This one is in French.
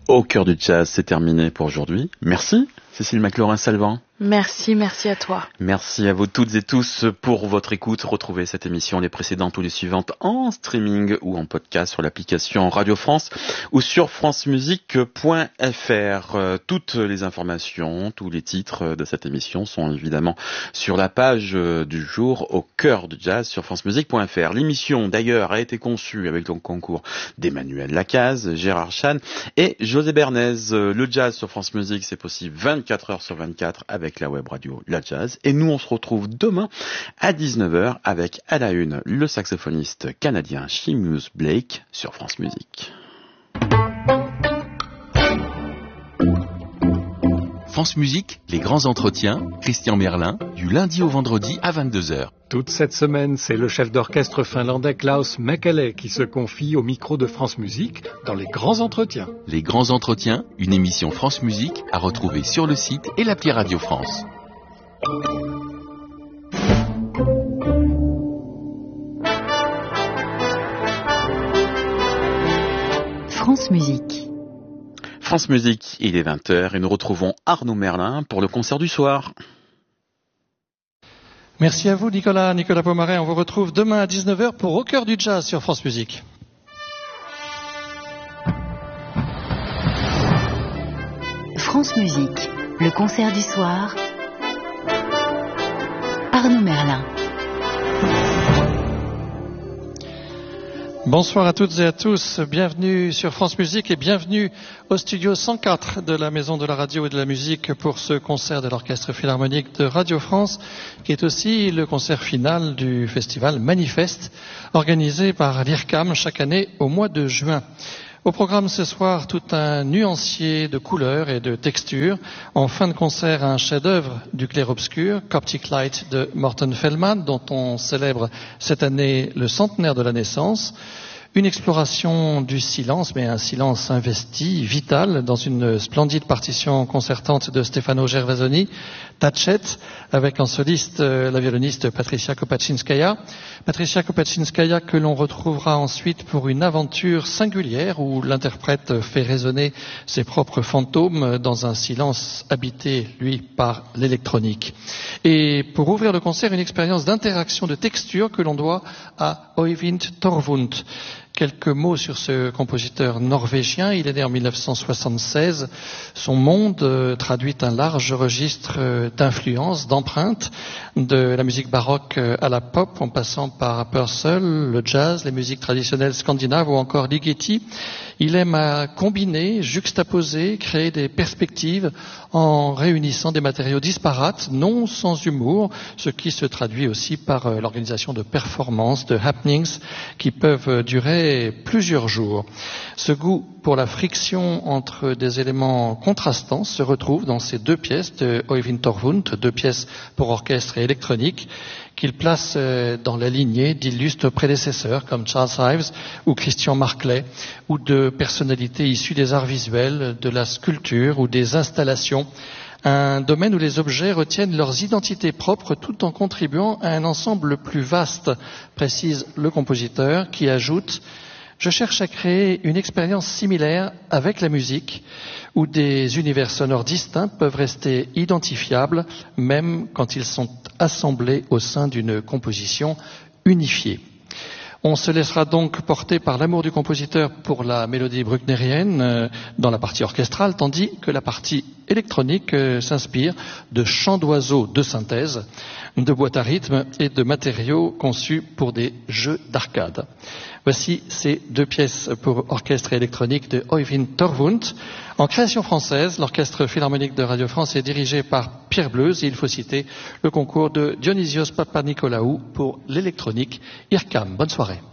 Au cœur du jazz, c'est terminé pour aujourd'hui. Merci, Cécile McLaurin-Salvant. Merci à toi. Merci à vous toutes et tous pour votre écoute. Retrouvez cette émission, les précédentes ou les suivantes en streaming ou en podcast sur l'application Radio France ou sur francemusique.fr. Toutes les informations, tous les titres de cette émission sont évidemment sur la page du jour au cœur du jazz sur francemusique.fr. L'émission d'ailleurs a été conçue avec le concours d'Emmanuel Lacaze, Gérard Chan et José Bernays. Le jazz sur France Musique, c'est possible 24 heures sur 24 avec la web radio La Jazz. Et nous, on se retrouve demain à 19h avec à la une le saxophoniste canadien Seamus Blake sur France Musique. France Musique, les grands entretiens, Christian Merlin, du lundi au vendredi à 22h. Toute cette semaine, c'est le chef d'orchestre finlandais Klaus Mäkelä qui se confie au micro de France Musique dans les grands entretiens. Les grands entretiens, une émission France Musique à retrouver sur le site et l'appli Radio France. France Musique. France Musique, il est 20h et nous retrouvons Arnaud Merlin pour le concert du soir. Merci à vous Nicolas Pomaret. On vous retrouve demain à 19h pour Au cœur du jazz sur France Musique. France Musique, le concert du soir. Arnaud Merlin. Bonsoir à toutes et à tous, bienvenue sur France Musique et bienvenue au studio 104 de la Maison de la Radio et de la Musique pour ce concert de l'Orchestre Philharmonique de Radio France, qui est aussi le concert final du festival Manifeste, organisé par l'IRCAM chaque année au mois de juin. Au programme ce soir, tout un nuancier de couleurs et de textures. En fin de concert, un chef-d'œuvre du clair-obscur, Coptic Light de Morton Feldman, dont on célèbre cette année le centenaire de la naissance. Une exploration du silence, mais un silence investi, vital, dans une splendide partition concertante de Stefano Gervasoni, Tachet, avec en soliste la violoniste Patricia Kopaczynskaja. Patricia Kopaczynskaja que l'on retrouvera ensuite pour une aventure singulière où l'interprète fait résonner ses propres fantômes dans un silence habité, lui, par l'électronique. Et pour ouvrir le concert, une expérience d'interaction de texture que l'on doit à Øyvind Torvund. Quelques mots sur ce compositeur norvégien. Il est né en 1976. Son monde traduit un large registre d'influences, d'empreintes, de la musique baroque à la pop, en passant par Purcell, le jazz, les musiques traditionnelles scandinaves ou encore Ligeti. Il aime à combiner, juxtaposer, créer des perspectives en réunissant des matériaux disparates, non sans humour, ce qui se traduit aussi par l'organisation de performances, de happenings qui peuvent durer plusieurs jours. Ce goût pour la friction entre des éléments contrastants se retrouve dans ces deux pièces de Øyvind Torvund, deux pièces pour orchestre et électronique, qu'il place dans la lignée d'illustres prédécesseurs comme Charles Ives ou Christian Marclay, ou de personnalités issues des arts visuels, de la sculpture ou des installations. Un domaine où les objets retiennent leurs identités propres tout en contribuant à un ensemble plus vaste, précise le compositeur, qui ajoute « Je cherche à créer une expérience similaire avec la musique, où des univers sonores distincts peuvent rester identifiables, même quand ils sont assemblés au sein d'une composition unifiée. » On se laissera donc porter par l'amour du compositeur pour la mélodie brucknerienne dans la partie orchestrale, tandis que la partie électronique s'inspire de chants d'oiseaux de synthèse, de boîtes à rythme et de matériaux conçus pour des jeux d'arcade. Voici ces deux pièces pour orchestre et électronique de Øyvind Torvund. En création française, l'Orchestre Philharmonique de Radio France est dirigé par Pierre Bleuze et il faut citer le concours de Dionysios Papanicolaou pour l'électronique IRCAM. Bonne soirée.